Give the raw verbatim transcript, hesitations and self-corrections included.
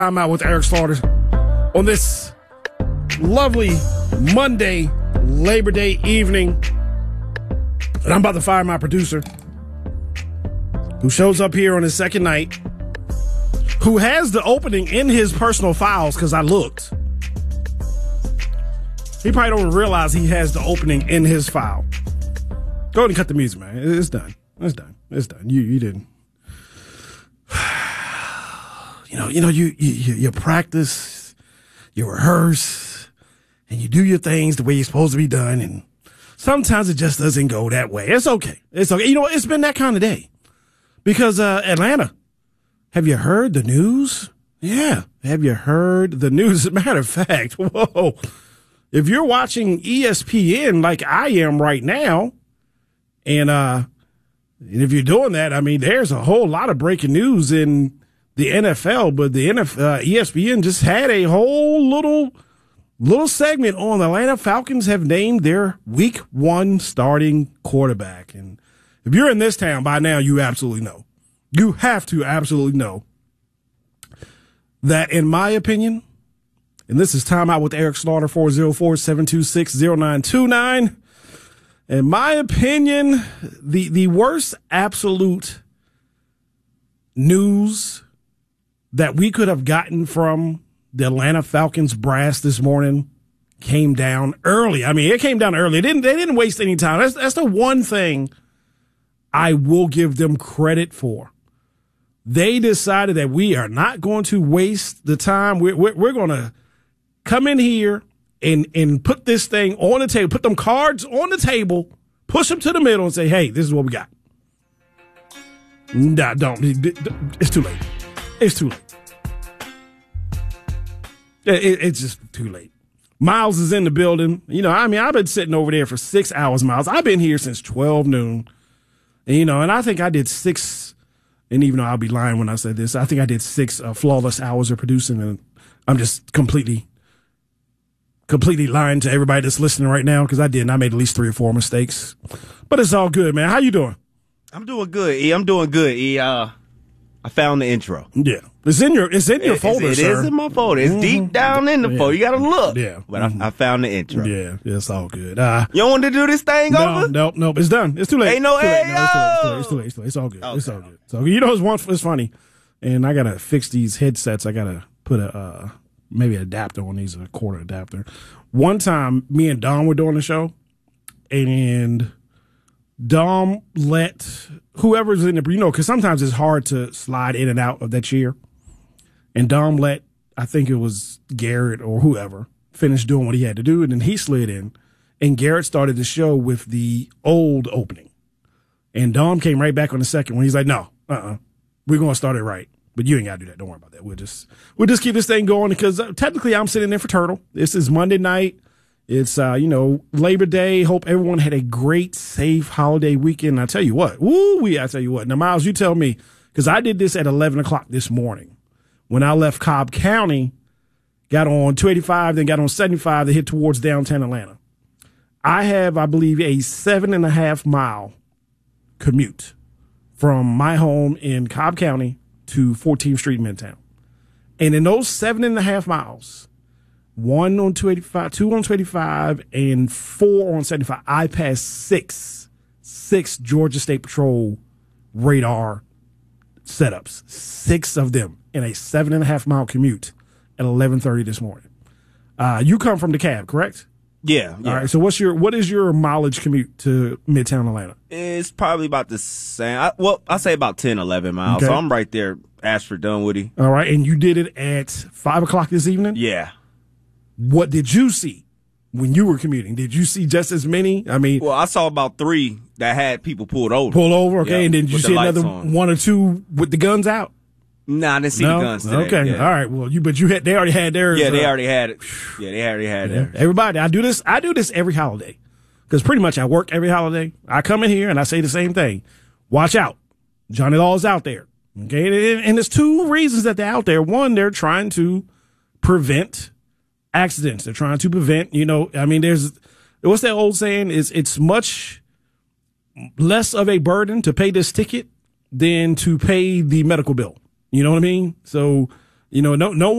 I'm out with Eric Slaughter on this lovely Monday, Labor Day evening. And I'm about to fire my producer, who shows up here on his second night, who has the opening in his personal files, because I looked. He probably don't realize he has the opening in his file. Go ahead and cut the music, man. It's done. It's done. It's done. You you didn't. You know, you know, you, you you practice, you rehearse, and you do your things the way you're supposed to be done, and sometimes it just doesn't go that way. It's okay. It's okay. You know, it's been that kind of day. Because uh, Atlanta, have you heard the news? Yeah. Have you heard the news? As a matter of fact, whoa. If you're watching E S P N like I am right now, and uh, and if you're doing that, I mean, there's a whole lot of breaking news in the N F L, but the N F L, uh, E S P N just had a whole little little segment on the Atlanta Falcons have named their week one starting quarterback. And if you're in this town by now, you absolutely know. You have to absolutely know that, in my opinion, and this is Time Out with Eric Slaughter, four oh four, seven two six, oh nine two nine. In my opinion, the, the worst absolute news that we could have gotten from the Atlanta Falcons brass this morning came down early. I mean, it came down early. It didn't, they didn't waste any time. That's, that's the one thing I will give them credit for. They decided that we are not going to waste the time. We're, we're, we're going to come in here and, and put this thing on the table, put them cards on the table, push them to the middle and say, hey, this is what we got. Nah, don't. It's too late. It's too late. It, it's just too late. Miles is in the building. You know, I mean, I've been sitting over there for six hours, Miles. I've been here since twelve noon. And, you know, and I think I did six, and even though I'll be lying when I said this, I think I did six uh, flawless hours of producing, and I'm just completely, completely lying to everybody that's listening right now, because I didn't. I made at least three or four mistakes. But it's all good, man. How you doing? I'm doing good, E. I'm doing good, E. Uh, I found the intro. Yeah. It's in your, it's in your it, folder, it sir. It is in my folder. It's mm-hmm. deep down in the yeah. folder. You got to look. Yeah. But mm-hmm. I, I found the intro. Yeah. yeah it's all good. Uh, you don't want to do this thing no, over? No, no, It's done. It's too late. Ain't no it's too late. hey, no, it's, too late. It's too late. It's too late. It's all good. Okay. It's all good. So, you know, it's one, it's funny. And I got to fix these headsets. I got to put a, uh, maybe an adapter on these, a quarter adapter. One time, me and Dom were doing the show, and Dom let whoever's in the, you know, because sometimes it's hard to slide in and out of that chair. And Dom let, I think it was Garrett or whoever, finish doing what he had to do. And then he slid in, and Garrett started the show with the old opening. And Dom came right back on the second one. He's like, no, uh-uh, we're going to start it right. But you ain't got to do that. Don't worry about that. We'll just, we'll just keep this thing going, because uh, technically I'm sitting there for Turtle. This is Monday night. It's, uh, you know, Labor Day. Hope everyone had a great, safe holiday weekend. I tell you what, woo wee, I tell you what. Now, Miles, you tell me, because I did this at eleven o'clock this morning. When I left Cobb County, got on two eighty-five, then got on seventy-five to hit towards downtown Atlanta. I have, I believe, a seven and a half mile commute from my home in Cobb County to fourteenth Street, Midtown. And in those seven and a half miles, one on two eighty-five, two on two eighty-five, and four on seventy-five, I passed six, six Georgia State Patrol radar setups, six of them in a seven and a half mile commute at eleven thirty this morning. Uh, you come from DeKalb, correct? Yeah, yeah. All right. So what's your, what is your mileage commute to Midtown Atlanta? It's probably about the same. I, well, I say about ten, eleven miles. Okay. So I'm right there, Ashford, Dunwoody. All right. And you did it at five o'clock this evening? Yeah. What did you see when you were commuting? Did you see just as many? I mean, well, I saw about three that had people pulled over. Pulled over, okay. Yeah, and then did you see another on. one or two with the guns out? Nah, I didn't see no? the guns today. Okay, yeah. all right. Well, you but you had they already had theirs. Yeah, they uh, already had it. Yeah, they already had yeah. it. Everybody, I do this. I do this every holiday, because pretty much I work every holiday. I come in here and I say the same thing: watch out, Johnny Law is out there. Okay, and, and there's two reasons that they're out there. One, they're trying to prevent accidents. They're trying to prevent. You know, I mean, there's what's that old saying? Is it's much less of a burden to pay this ticket than to pay the medical bill. You know what I mean? So You know, no no